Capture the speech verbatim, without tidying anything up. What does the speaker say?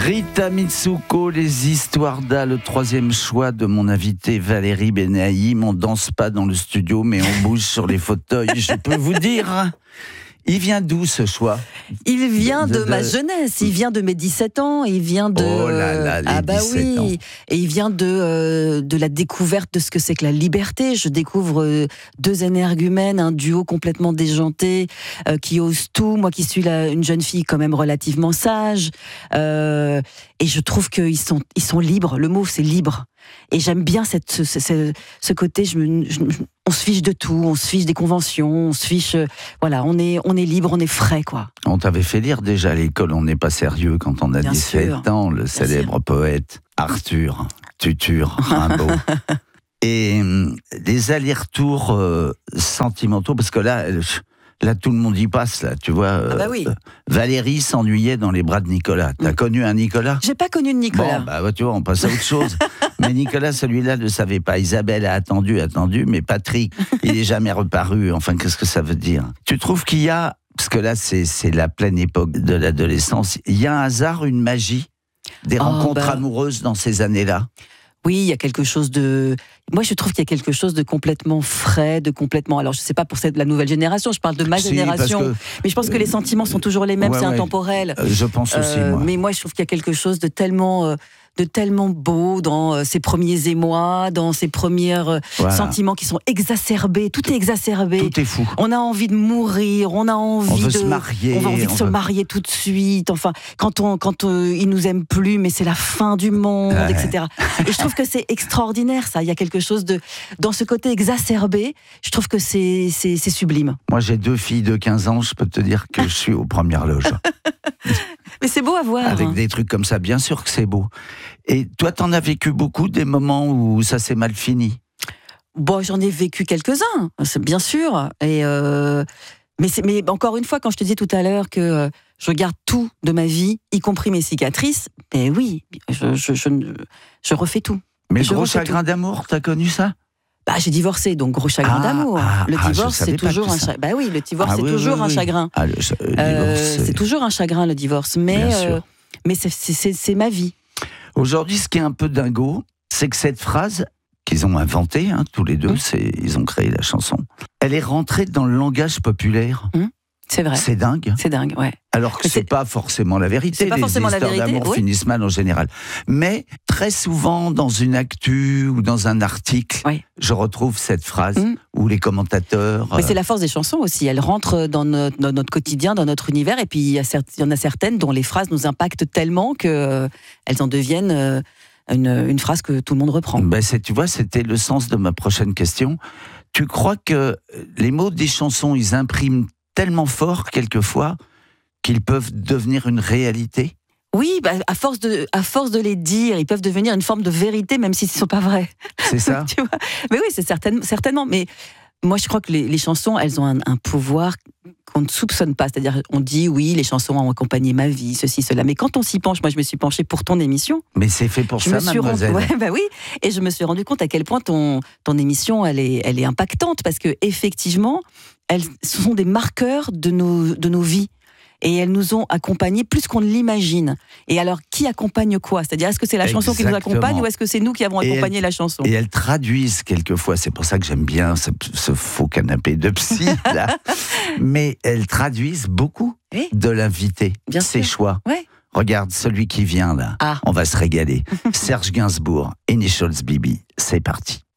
Rita Mitsuko, les histoires d'A, le troisième choix de mon invité Valérie Benaïm. On danse pas dans le studio, mais on bouge sur les fauteuils. Je peux vous dire, il vient d'où ce choix ? Il vient de, de, de, de ma jeunesse, il vient de mes dix-sept ans, il vient de... Oh là là, les ah bah dix-sept ans. oui, et il vient de, euh, de la découverte de ce que c'est que la liberté. Je découvre euh, deux énergumènes, un duo complètement déjanté, euh, qui ose tout, moi qui suis la, une jeune fille quand même relativement sage, euh, et je trouve qu'ils sont, ils sont libres, le mot c'est libre. Et j'aime bien cette, ce, ce, ce côté, je me, je, on se fiche de tout, on se fiche des conventions, on se fiche, euh, voilà, on est, on est libre, on est frais, quoi. On t'avait fait lire déjà à l'école, on n'est pas sérieux quand on a Bien dix-sept sûr. ans, le Bien célèbre sûr. poète Arthur Tutur Rimbaud. Et hum, les allers-retours euh, sentimentaux, parce que là, euh, là tout le monde y passe, là, tu vois. Euh, Ah bah oui. euh, Valérie s'ennuyait dans les bras de Nicolas. T'as Mm. connu un Nicolas ? J'ai pas connu de Nicolas. Bon, bah ouais, tu vois, on passe à autre chose. Mais Nicolas, celui-là, ne savait pas. Isabelle a attendu, attendu, mais Patrick, il n'est jamais reparu. Enfin, qu'est-ce que ça veut dire ? Tu trouves qu'il y a, parce que là, c'est, c'est la pleine époque de l'adolescence, il y a un hasard, une magie, des Oh, rencontres bah. amoureuses dans ces années-là ? Oui, il y a quelque chose de... Moi, je trouve qu'il y a quelque chose de complètement frais, de complètement... Alors, je ne sais pas pour cette, la nouvelle génération, je parle de ma Si, génération, parce que, mais je pense que les sentiments sont toujours les mêmes, ouais, c'est ouais. intemporel. euh, je pense aussi, Euh, moi. mais moi, je trouve qu'il y a quelque chose de tellement... euh, de tellement beau dans euh, ces premiers émois, dans ces premiers euh, Voilà. sentiments qui sont exacerbés. Tout est exacerbé. Tout est fou. On a envie de mourir, on a envie On veut de se marier. on a envie de on se veut- marier tout de suite. Enfin, quand on quand euh, ils nous aiment plus, mais c'est la fin du monde, Ouais. et cetera. Et je trouve que c'est extraordinaire ça. Il y a quelque chose de dans ce côté exacerbé. Je trouve que c'est c'est, c'est sublime. Moi, j'ai deux filles de quinze ans, je peux te dire que je suis aux premières loges. Mais c'est beau à voir. Avec des trucs comme ça, bien sûr que c'est beau. Et toi, t'en as vécu beaucoup, des moments où ça s'est mal fini ? Bon, j'en ai vécu quelques-uns, c'est bien sûr. Et euh, mais, c'est, mais encore une fois, quand je te disais tout à l'heure que euh, je garde tout de ma vie, y compris mes cicatrices, mais oui, je, je, je, je refais tout. Mais Je gros refais chagrin d'amour, t'as connu ça ? Bah, j'ai divorcé, donc gros chagrin Ah, d'amour. ah, le ah, je divorce, savais c'est pas toujours tout un ça. chagrin. Bah oui, le divorce, Ah c'est oui, toujours oui, un oui. chagrin. Ah, le, le divorce, Euh, c'est- c'est toujours un chagrin, le divorce. Mais, Bien euh, sûr. mais c'est, c'est, c'est, c'est ma vie. Aujourd'hui, ce qui est un peu dingo, c'est que cette phrase qu'ils ont inventée, hein, tous les deux, Mmh. c'est, ils ont créé la chanson, elle est rentrée dans le langage populaire. C'est vrai. C'est dingue. C'est dingue, ouais. Alors que Mais c'est c'est- pas forcément la vérité. c'est pas Les forcément la histoires vérité, d'amour oui. finissent mal en général. Mais très souvent, dans une actu ou dans un article, Oui. je retrouve cette phrase Mm. où les commentateurs... Mais euh, c'est la force des chansons aussi. Elles rentrent dans notre, dans notre quotidien, dans notre univers. Et puis, il y, a cer- il y en a certaines dont les phrases nous impactent tellement qu'elles en deviennent euh, une, une phrase que tout le monde reprend. ben c'est, tu vois, c'était le sens de ma prochaine question. Tu crois que les mots des chansons, ils impriment tellement fort, quelquefois, qu'ils peuvent devenir une réalité ? Oui, bah, à, force de, à force de les dire, ils peuvent devenir une forme de vérité, même s'ils ne sont pas vrais. C'est ça ? Tu vois. Mais oui, c'est certain, certainement. Mais moi, je crois que les, les chansons, elles ont un, un pouvoir qu'on ne soupçonne pas. C'est-à-dire, on dit, oui, les chansons ont accompagné ma vie, ceci, cela. Mais quand on s'y penche, moi, je me suis penchée pour ton émission. Mais c'est fait pour Je ça, me suis rendu, mademoiselle. ouais, bah oui, et je me suis rendu compte à quel point ton, ton émission, elle est, elle est impactante, parce que effectivement, elles ce sont des marqueurs de nos, de nos vies. Et elles nous ont accompagnés plus qu'on ne l'imagine. Et alors, qui accompagne quoi ? C'est-à-dire, est-ce que c'est la chanson qui nous Exactement. accompagne ou est-ce que c'est nous qui avons Et accompagné elle- la chanson ? Et elles traduisent quelquefois, c'est pour ça que j'aime bien ce, ce faux canapé de psy, là. Mais elles traduisent beaucoup Oui. de l'invité, Bien ses sûr. choix. Ouais. Regarde, celui qui vient là, Ah. on va se régaler. Serge Gainsbourg et Nichols Bibi, c'est parti.